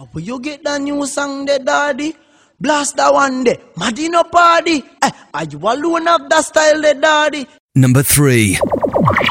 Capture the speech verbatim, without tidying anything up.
But you get the new song there, daddy? Blast that one there. Madino party. Eh, are you alone of that style there, daddy? Number three.